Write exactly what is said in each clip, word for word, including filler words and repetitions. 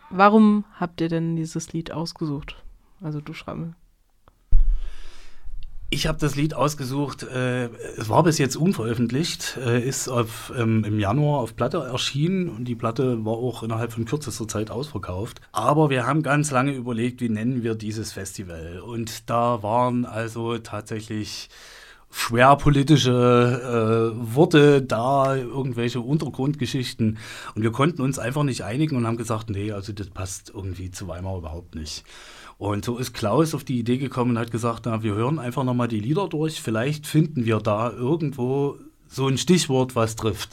Warum habt ihr denn dieses Lied ausgesucht? Also du, Schrammel. Ich habe das Lied ausgesucht, äh, es war bis jetzt unveröffentlicht, äh, ist auf, ähm, im Januar auf Platte erschienen und die Platte war auch innerhalb von kürzester Zeit ausverkauft. Aber wir haben ganz lange überlegt, wie nennen wir dieses Festival. Und da waren also tatsächlich schwer politische äh, Worte da, irgendwelche Untergrundgeschichten. Und wir konnten uns einfach nicht einigen und haben gesagt, nee, also das passt irgendwie zu Weimar überhaupt nicht. Und so ist Klaus auf die Idee gekommen und hat gesagt, na, wir hören einfach nochmal die Lieder durch, vielleicht finden wir da irgendwo so ein Stichwort, was trifft.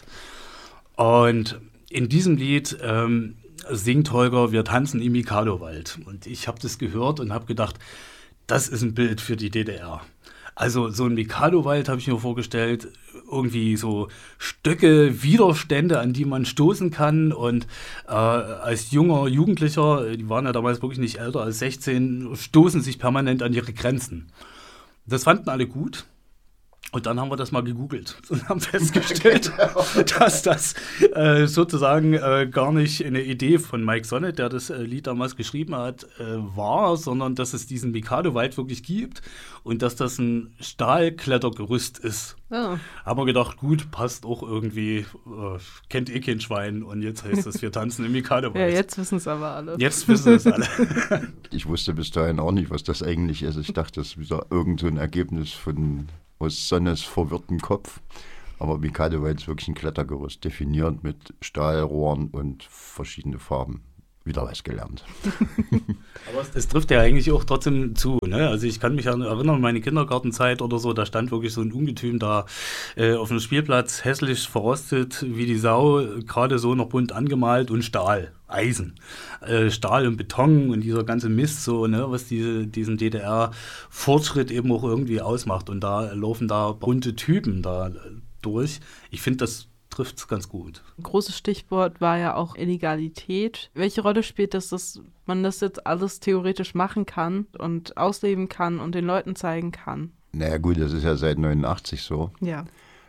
Und in diesem Lied ähm, singt Holger, wir tanzen im Mikado-Wald. Und ich habe das gehört und habe gedacht, das ist ein Bild für die D D R. Also so ein Mikado-Wald habe ich mir vorgestellt, irgendwie so Stöcke, Widerstände, an die man stoßen kann. Und äh, als junger Jugendlicher, die waren ja damals wirklich nicht älter als sechzehn, stoßen sich permanent an ihre Grenzen. Das fanden alle gut. Und dann haben wir das mal gegoogelt und haben festgestellt, dass das äh, sozusagen äh, gar nicht eine Idee von Mike Sonnet, der das äh, Lied damals geschrieben hat, äh, war, sondern dass es diesen Mikado-Wald wirklich gibt und dass das ein Stahlklettergerüst ist. Oh. Haben wir gedacht, gut, passt auch irgendwie, äh, kennt eh kein Schwein und jetzt heißt es, wir tanzen im Mikado-Wald. Ja, jetzt wissen es aber alle. Jetzt wissen es alle. Ich wusste bis dahin auch nicht, was das eigentlich ist. Ich dachte, das ist wieder irgend so ein Ergebnis von aus Sonnes verwirrtem Kopf. Aber Mikado-Wald ist wirklich ein Klettergerüst, definiert mit Stahlrohren und verschiedene Farben. Wieder was gelernt. Aber es, es trifft ja eigentlich auch trotzdem zu. Ne? Also ich kann mich an, erinnern an meine Kindergartenzeit oder so, da stand wirklich so ein Ungetüm da äh, auf dem Spielplatz, hässlich verrostet wie die Sau, gerade so noch bunt angemalt und Stahl, Eisen. Äh, Stahl und Beton und dieser ganze Mist, so, ne, was diese, diesen D D R-Fortschritt eben auch irgendwie ausmacht. Und da laufen da bunte Typen da durch. Ich finde, das trifft es ganz gut. Ein großes Stichwort war ja auch Illegalität. Welche Rolle spielt das, dass man das jetzt alles theoretisch machen kann und ausleben kann und den Leuten zeigen kann? Naja gut, das ist ja seit neunundachtzig so. Ja.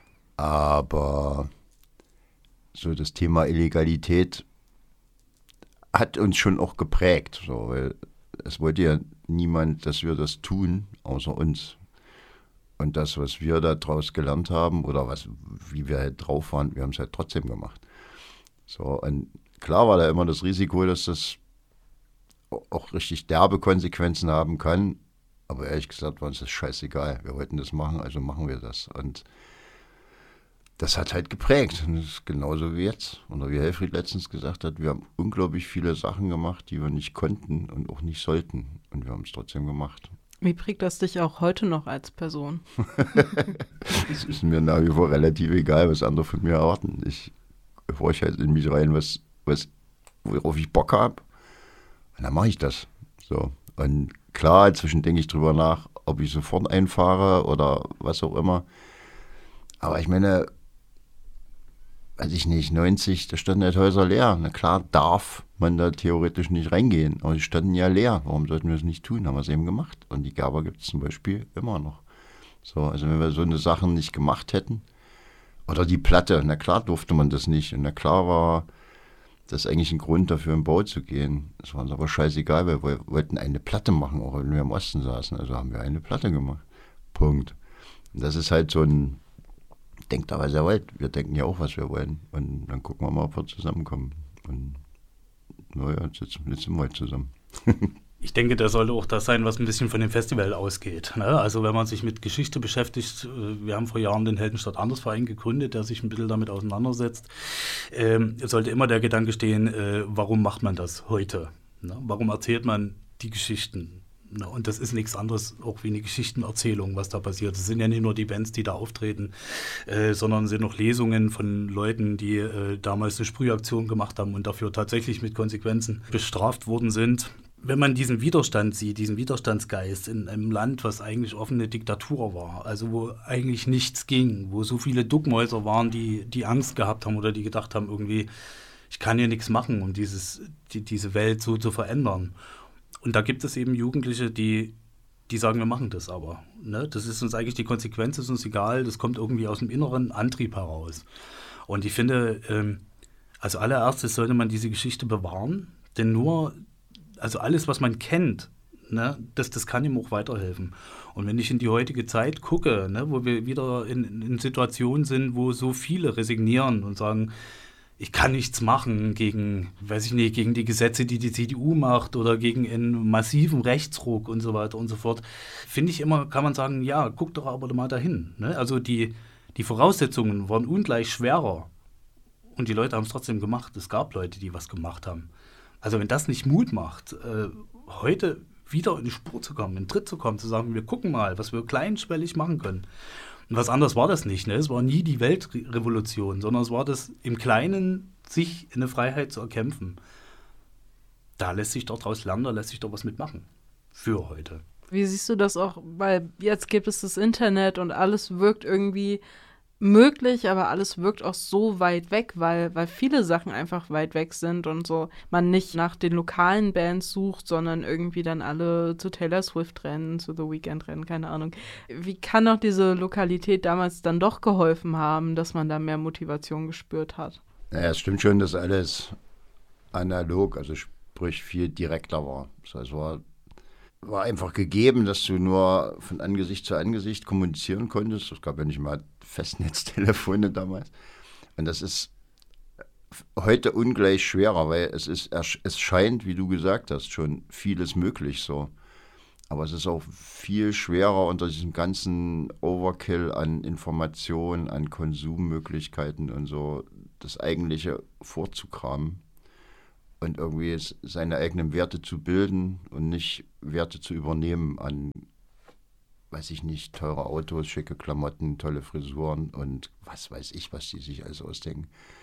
Aber so das Thema Illegalität hat uns schon auch geprägt. So, weil es wollte ja niemand, dass wir das tun, außer uns. Und das, was wir da draus gelernt haben oder was, wie wir halt drauf waren, wir haben es halt trotzdem gemacht. So, und klar war da immer das Risiko, dass das auch richtig derbe Konsequenzen haben kann. Aber ehrlich gesagt war uns das scheißegal. Wir wollten das machen, also machen wir das. Und das hat halt geprägt. Und das ist genauso wie jetzt. Oder wie Helfried letztens gesagt hat, wir haben unglaublich viele Sachen gemacht, die wir nicht konnten und auch nicht sollten. Und wir haben es trotzdem gemacht. Wie prägt das dich auch heute noch als Person? Es ist mir nach wie vor relativ egal, was andere von mir erwarten. Ich horche halt in mich rein, was, was, worauf ich Bock habe. Und dann mache ich das. So. Und klar, inzwischen denke ich drüber nach, ob ich sofort einfahre oder was auch immer. Aber ich meine, weiß ich nicht, neunzig, da standen halt Häuser leer. Na klar, darf man da theoretisch nicht reingehen. Aber die standen ja leer. Warum sollten wir es nicht tun? Haben wir es eben gemacht. Und die Gerber gibt es zum Beispiel immer noch. So, also wenn wir so eine Sachen nicht gemacht hätten, oder die Platte, na klar durfte man das nicht. Und na klar war das eigentlich ein Grund dafür, im Bau zu gehen. Das war uns aber scheißegal, weil wir wollten eine Platte machen, auch wenn wir im Osten saßen. Also haben wir eine Platte gemacht. Punkt. Und das ist halt so ein, denkt da, was ihr wollt. Wir denken ja auch, was wir wollen. Und dann gucken wir mal, ob wir zusammenkommen. Und naja, jetzt, jetzt sind wir halt zusammen. Ich denke, das sollte auch das sein, was ein bisschen von dem Festival ausgeht. Ne? Also wenn man sich mit Geschichte beschäftigt, wir haben vor Jahren den Heldenstadt-Andersverein gegründet, der sich ein bisschen damit auseinandersetzt, ähm, sollte immer der Gedanke stehen, äh, warum macht man das heute? Ne? Warum erzählt man die Geschichten? Ne? Und das ist nichts anderes auch wie eine Geschichtenerzählung, was da passiert. Es sind ja nicht nur die Bands, die da auftreten, äh, sondern es sind noch Lesungen von Leuten, die äh, damals eine Sprühaktion gemacht haben und dafür tatsächlich mit Konsequenzen bestraft worden sind. Wenn man diesen Widerstand sieht, diesen Widerstandsgeist in einem Land, was eigentlich offene Diktatur war, also wo eigentlich nichts ging, wo so viele Duckmäuser waren, die, die Angst gehabt haben oder die gedacht haben, irgendwie, ich kann hier nichts machen, um dieses, die, diese Welt so zu verändern. Und da gibt es eben Jugendliche, die, die sagen, wir machen das aber. Ne? Das ist uns eigentlich, die Konsequenz ist uns egal, das kommt irgendwie aus dem inneren Antrieb heraus. Und ich finde, ähm, als allererstes sollte man diese Geschichte bewahren. Denn nur, also alles, was man kennt, ne, das, das kann ihm auch weiterhelfen. Und wenn ich in die heutige Zeit gucke, ne, wo wir wieder in, in Situationen sind, wo so viele resignieren und sagen, ich kann nichts machen gegen, weiß ich nicht, gegen die Gesetze, die die C D U macht oder gegen einen massiven Rechtsruck und so weiter und so fort, finde ich immer, kann man sagen, ja, guck doch aber mal dahin. Ne? Also die, die Voraussetzungen waren ungleich schwerer und die Leute haben es trotzdem gemacht. Es gab Leute, die was gemacht haben. Also wenn das nicht Mut macht, äh, heute wieder in die Spur zu kommen, in den Tritt zu kommen, zu sagen, wir gucken mal, was wir kleinschwellig machen können. Und was anderes war das nicht. Ne? Es war nie die Weltrevolution, sondern es war das im Kleinen, sich in eine Freiheit zu erkämpfen. Da lässt sich doch draus lernen, da lässt sich doch was mitmachen. Für heute. Wie siehst du das auch? Weil jetzt gibt es das Internet und alles wirkt irgendwie möglich, aber alles wirkt auch so weit weg, weil, weil viele Sachen einfach weit weg sind und so man nicht nach den lokalen Bands sucht, sondern irgendwie dann alle zu Taylor Swift rennen, zu The Weeknd rennen, keine Ahnung. Wie kann auch diese Lokalität damals dann doch geholfen haben, dass man da mehr Motivation gespürt hat? Naja, es stimmt schon, dass alles analog, also sprich viel direkter war. Also es war war einfach gegeben, dass du nur von Angesicht zu Angesicht kommunizieren konntest. Es gab ja nicht mal Festnetztelefone damals. Und das ist heute ungleich schwerer, weil es ist, es scheint, wie du gesagt hast, schon vieles möglich so. Aber es ist auch viel schwerer unter diesem ganzen Overkill an Informationen, an Konsummöglichkeiten und so das Eigentliche vorzukramen. Und irgendwie seine eigenen Werte zu bilden und nicht Werte zu übernehmen an, weiß ich nicht, teure Autos, schicke Klamotten, tolle Frisuren und was weiß ich, was die sich alles ausdenken.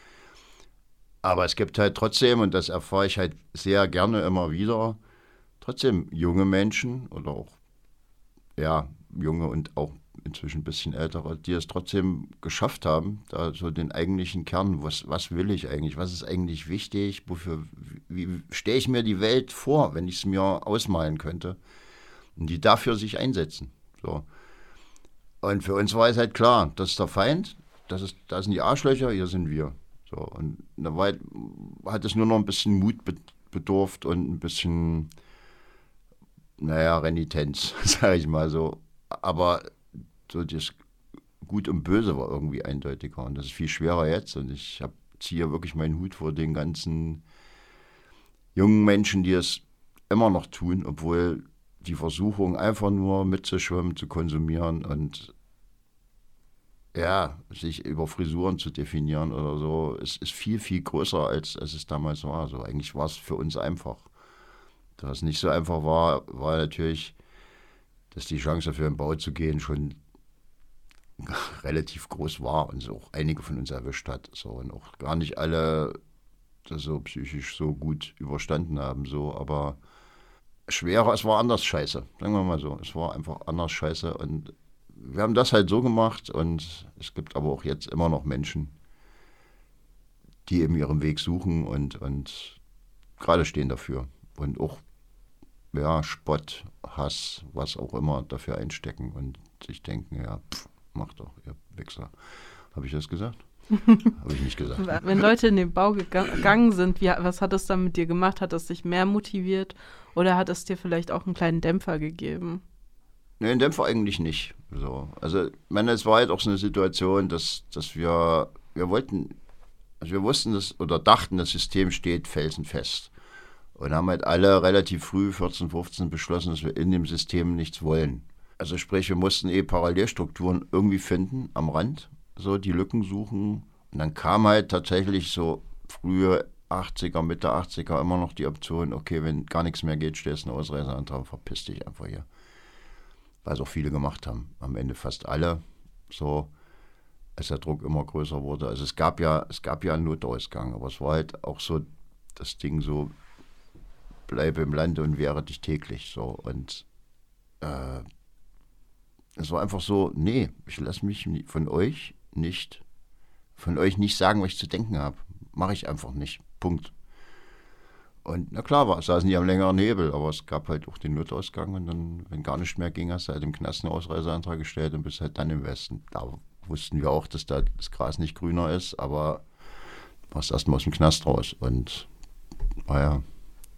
Aber es gibt halt trotzdem, und das erfahre ich halt sehr gerne immer wieder, trotzdem junge Menschen oder auch, ja, junge und auch inzwischen ein bisschen ältere, die es trotzdem geschafft haben, da so den eigentlichen Kern, was, was will ich eigentlich, was ist eigentlich wichtig, wofür, wie, wie stelle ich mir die Welt vor, wenn ich es mir ausmalen könnte, und die dafür sich einsetzen. So. Und für uns war es halt klar, das ist der Feind, das ist, da sind die Arschlöcher, hier sind wir. So. Und da war, hat es nur noch ein bisschen Mut bedurft und ein bisschen, naja, Renitenz, sage ich mal so. Aber so das Gut und Böse war irgendwie eindeutiger und das ist viel schwerer jetzt und ich hab, ziehe wirklich meinen Hut vor den ganzen jungen Menschen, die es immer noch tun, obwohl die Versuchung einfach nur mitzuschwimmen, zu konsumieren und ja, sich über Frisuren zu definieren oder so, es ist viel, viel größer, als, als es damals war. Also eigentlich war es für uns einfach. Da es nicht so einfach war, war natürlich, dass die Chance für den Bau zu gehen schon relativ groß war und so auch einige von uns erwischt hat. So, und auch gar nicht alle das so psychisch so gut überstanden haben. So, aber schwerer, es war anders scheiße. Sagen wir mal so. Es war einfach anders scheiße. Und wir haben das halt so gemacht. Und es gibt aber auch jetzt immer noch Menschen, die eben ihren Weg suchen und, und gerade stehen dafür. Und auch ja, Spott, Hass, was auch immer dafür einstecken und sich denken, ja, pff, mach doch, ihr Wichser. Habe ich das gesagt? Habe ich nicht gesagt. Wenn Leute in den Bau gegangen sind, wie, was hat das dann mit dir gemacht? Hat das dich mehr motiviert oder hat es dir vielleicht auch einen kleinen Dämpfer gegeben? Nee, einen Dämpfer eigentlich nicht. So. Also, ich meine, es war halt auch so eine Situation, dass, dass wir, wir wollten, also wir wussten das oder dachten, das System steht felsenfest. Und haben halt alle relativ früh, vierzehn, fünfzehn, beschlossen, dass wir in dem System nichts wollen. Also sprich, wir mussten eh Parallelstrukturen irgendwie finden am Rand, so die Lücken suchen. Und dann kam halt tatsächlich so frühe achtziger, Mitte achtziger immer noch die Option, okay, wenn gar nichts mehr geht, stellst du einen Ausreiseantrag, verpiss dich einfach hier. Was auch viele gemacht haben, am Ende fast alle, so als der Druck immer größer wurde. Also es gab ja, es gab ja einen Notausgang, aber es war halt auch so das Ding so, bleibe im Lande und wehre dich täglich. So. Und äh, es war einfach so, nee, ich lasse mich von euch nicht, von euch nicht sagen, was ich zu denken habe. Mache ich einfach nicht. Punkt. Und na klar, war, saßen die am längeren Hebel, aber es gab halt auch den Notausgang und dann, wenn gar nichts mehr ging, hast du halt im Knast einen Ausreiseantrag gestellt und bist halt dann im Westen. Da wussten wir auch, dass da das Gras nicht grüner ist, aber warst erstmal aus dem Knast raus und naja,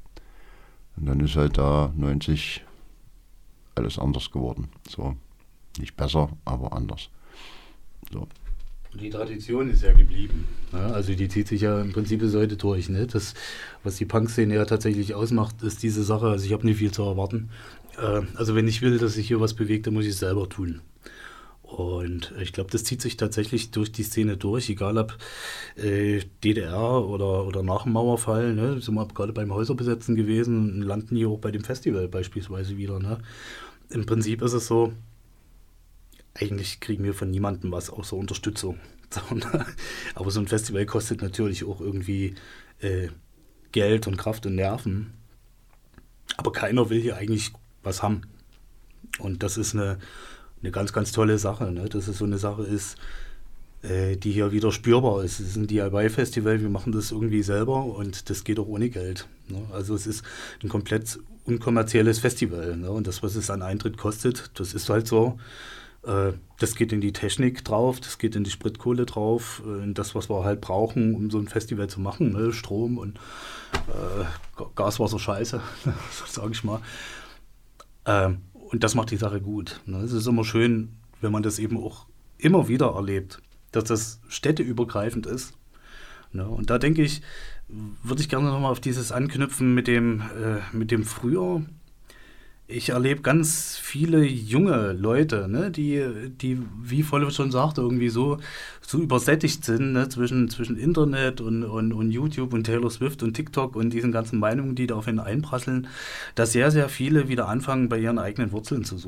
Und dann ist halt da neunzig alles anders geworden. So, nicht besser, aber anders. So. Die Tradition ist ja geblieben. Ja, also die zieht sich ja im Prinzip bis heute durch. Ne? Das, was die Punk-Szene ja tatsächlich ausmacht, ist diese Sache. Also ich habe nicht viel zu erwarten. Äh, also wenn ich will, dass sich hier was bewegt, dann muss ich es selber tun. Und ich glaube, das zieht sich tatsächlich durch die Szene durch, egal ob äh, D D R oder, oder nach dem Mauerfall. Ne? Sind wir gerade beim Häuserbesetzen gewesen und landen hier auch bei dem Festival beispielsweise wieder. Ne? Im Prinzip ist es so, eigentlich kriegen wir von niemandem was außer Unterstützung. Aber so ein Festival kostet natürlich auch irgendwie äh, Geld und Kraft und Nerven. Aber keiner will hier eigentlich was haben. Und das ist eine, eine ganz, ganz tolle Sache. Ne? Dass es so eine Sache ist, äh, die hier wieder spürbar ist. Es ist ein D I Y-Festival, wir machen das irgendwie selber und das geht auch ohne Geld. Ne? Also es ist ein komplett unkommerzielles Festival. Ne? Und das, was es an Eintritt kostet, das ist halt so. Das geht in die Technik drauf, das geht in die Spritkohle drauf, in das, was wir halt brauchen, um so ein Festival zu machen, ne? Strom und äh, Gas, Wasser, Scheiße, sage ich mal. Ähm, und das macht die Sache gut. Ne? Es ist immer schön, wenn man das eben auch immer wieder erlebt, dass das städteübergreifend ist. Ne? Und da denke ich, würde ich gerne nochmal auf dieses anknüpfen mit dem, äh, mit dem früher. Ich erlebe ganz viele junge Leute, ne, die, die, wie Volle schon sagte, irgendwie so, so übersättigt sind, ne, zwischen, zwischen Internet und, und, und YouTube und Taylor Swift und TikTok und diesen ganzen Meinungen, die da auf ihn einprasseln, dass sehr, sehr viele wieder anfangen, bei ihren eigenen Wurzeln zu suchen.